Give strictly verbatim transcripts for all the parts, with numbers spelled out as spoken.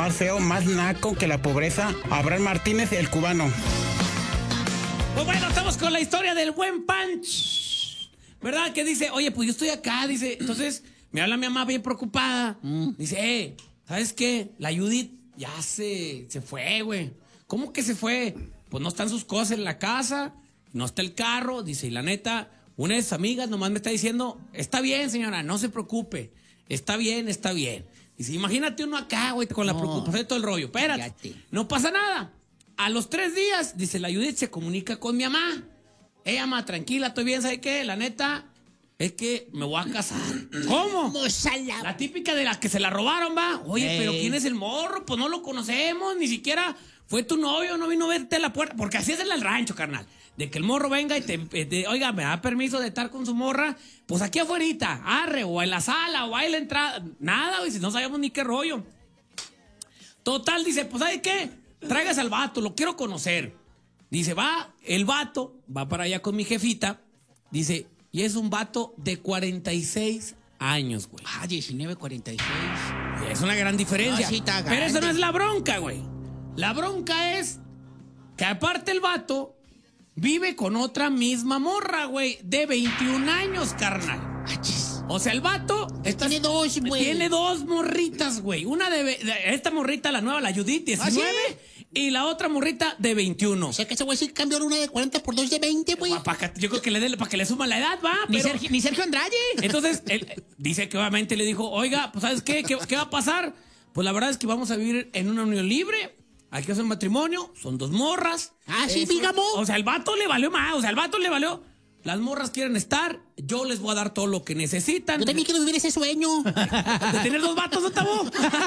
más feo, más naco que la pobreza, Abraham Martínez, el cubano. Pues bueno, estamos con la historia del buen Panch, ¿verdad? Que dice, oye, pues yo estoy acá, dice, entonces me habla mi mamá bien preocupada. Mm. Dice, eh, ¿sabes qué? La Judith ya se, se fue, güey. ¿Cómo que se fue? Pues no están sus cosas en la casa, no está el carro, dice, y la neta, una de sus amigas nomás me está diciendo, está bien, señora, no se preocupe, está bien, está bien. Dice, imagínate uno acá, güey, con la no, preocupación de todo el rollo. Espérate, fíjate. No pasa nada. A los tres días, dice, la Judith se comunica con mi mamá. Ella, mamá, tranquila, estoy bien, ¿sabe qué? La neta, es que me voy a casar. ¿Cómo? La típica de la que se la robaron, va. Oye, hey. Pero ¿quién es el morro? Pues no lo conocemos, ni siquiera fue tu novio, no vino a verte a la puerta. Porque así es en el rancho, carnal. De que el morro venga y te, te oiga, me da permiso de estar con su morra, pues aquí afuerita, arre, o en la sala, o ahí en la entrada. Nada, güey, si no sabíamos ni qué rollo. Total, dice, pues ¿sabe qué? Traigas al vato, lo quiero conocer. Dice, va, el vato, va para allá con mi jefita. Dice, y es un vato de cuarenta y seis años, güey. Ah, diecinueve, cuarenta y seis. Es una gran diferencia. No, sí está pero eso no es la bronca, güey. La bronca es que aparte el vato vive con otra misma morra, güey, de veintiún años, carnal. O sea, el vato... Esta, tiene dos, güey. Tiene dos morritas, güey. Una de, de... Esta morrita, la nueva, la Judith, diecinueve. ¿Ah, sí? Y la otra morrita de veintiuno. O sea, que ese güey sí cambió una de cuarenta por dos de veinte, güey. Yo creo que le dé, para que le suma la edad, va. Ni, pero... Sergio, ni Sergio Andrade. Entonces, él dice que obviamente le dijo, oiga, pues ¿sabes qué? ¿Qué, qué va a pasar? Pues la verdad es que vamos a vivir en una unión libre. Hay que hacer matrimonio. Son dos morras. Ah, sí, digamos. O sea, el vato le valió más. O sea, el vato le valió... Las morras quieren estar, yo les voy a dar todo lo que necesitan. Yo también quiero vivir ese sueño. De tener dos vatos, ¿no, Tabo?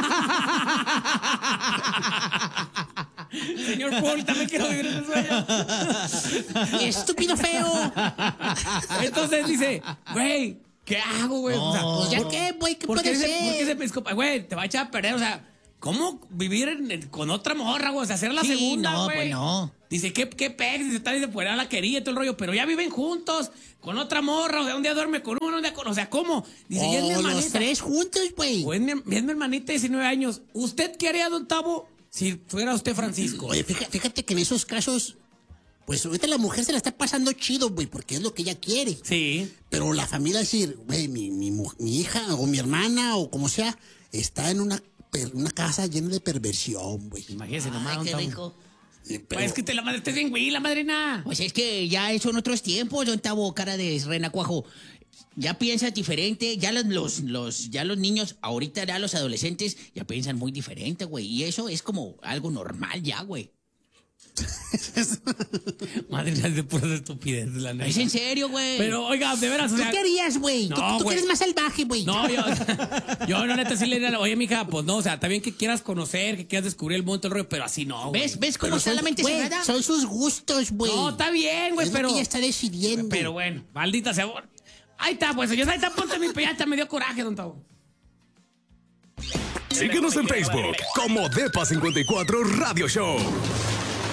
Señor Paul, también quiero vivir ese sueño. Estúpido feo. Entonces dice, güey, ¿qué hago, güey? No. O sea, pues ya qué, güey, ¿qué puede ser? ¿Por qué se pescó? Güey, te va a echar a perder, o sea... ¿Cómo vivir en, en, con otra morra, güey? O sea, hacer la sí, segunda, no, güey. Pues no. Dice, ¿qué, qué pex? Dice, tal, dice, pues la quería y todo el rollo. Pero ya viven juntos, con otra morra. O sea, un día duerme con uno, un día con... O sea, ¿cómo? Dice, oh, y es mi hermanita. Los tres juntos, güey. O es mi, es mi hermanita de diecinueve años. ¿Usted qué haría, don Tavo, si fuera usted Francisco? Oye, fíjate, fíjate que en esos casos... Pues ahorita la mujer se la está pasando chido, güey, porque es lo que ella quiere. Sí. Pero la familia decir, güey, mi, mi, mi hija o mi hermana o como sea, está en una... una casa llena de perversión, güey. Imagínese nomás. Ay, qué rico. Sí, pero... Pues es que te la madre estés bien, güey, la madrina. Pues es que ya son otros tiempos, don Tavo, cara de renacuajo. Ya piensas diferente, ya los, los, los, ya los niños, ahorita ya los adolescentes, ya piensan muy diferente, güey. Y eso es como algo normal ya, güey. Madre mía, de puras estupideces, la neta. Es en serio, güey. Pero, oiga, de veras, o sea... ¿Tú qué harías, güey? No, tú, tú eres más salvaje, güey. No, yo... Yo, la neta, sí le diría, oye, mija, pues no, o sea, está bien que quieras conocer, que quieras descubrir el mundo, todo el rollo, pero así no, güey. ¿Ves? ¿Ves cómo está la mente cerrada? Son sus gustos, güey. No, está bien, güey, pero... Es lo que ella está decidiendo. Pero bueno, maldita sea... Ahí está, pues, señor, ahí está, ponte mi peyata, me dio coraje, don Tavo. Síguenos en Facebook como Depa cincuenta y cuatro Radio Show.